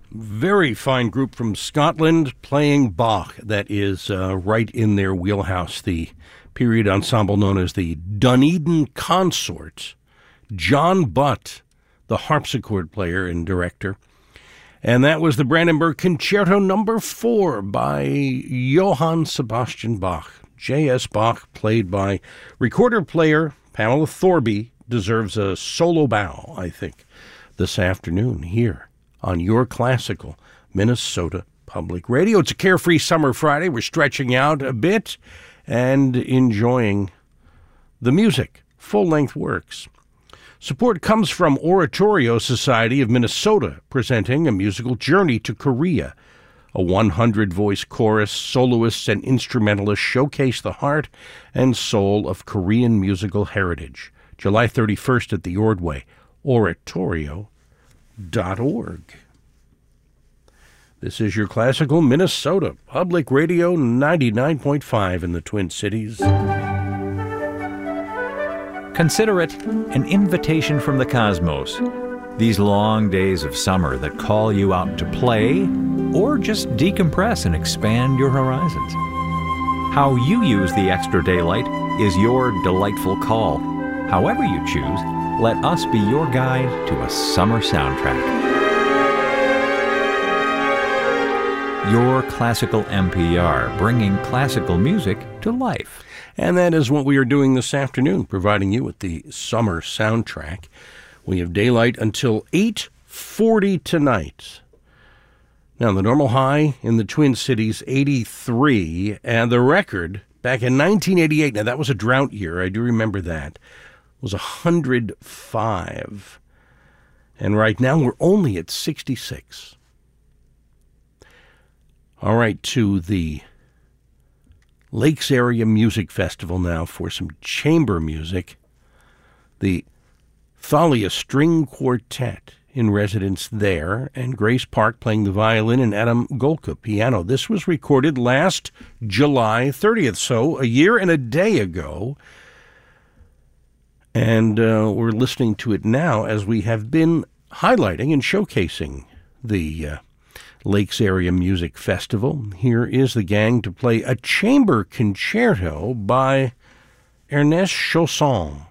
Very fine group from Scotland playing Bach. That is right in their wheelhouse. The period ensemble known as the Dunedin Consort. John Butt, the harpsichord player and director. And that was the Brandenburg Concerto No. 4 by Johann Sebastian Bach. J.S. Bach, played by recorder-player Pamela Thorby, deserves a solo bow, I think, this afternoon here on your classical Minnesota Public Radio. It's a carefree summer Friday. We're stretching out a bit and enjoying the music, full-length works. Support comes from Oratorio Society of Minnesota, presenting a musical journey to Korea. A 100-voice chorus, soloists, and instrumentalists showcase the heart and soul of Korean musical heritage. July 31st at the Ordway, oratorio.org. This is your classical Minnesota Public Radio 99.5 in the Twin Cities. Consider it an invitation from the cosmos. These long days of summer that call you out to play or just decompress and expand your horizons. How you use the extra daylight is your delightful call. However you choose, let us be your guide to a summer soundtrack. Your classical NPR, bringing classical music to life. And that is what we are doing this afternoon, providing you with the summer soundtrack. We have daylight until 8:40 tonight. Now, the normal high in the Twin Cities, 83, and the record back in 1988, now that was a drought year, I do remember that, was 105. And right now, we're only at 66. All right, to the Lakes Area Music Festival now for some chamber music. The Thalia String Quartet in residence there, and Grace Park playing the violin and Adam Golka piano. This was recorded last July 30th, so a year and a day ago. And we're listening to it now as we have been highlighting and showcasing the Lakes Area Music Festival. Here is the gang to play a chamber concerto by Ernest Chausson.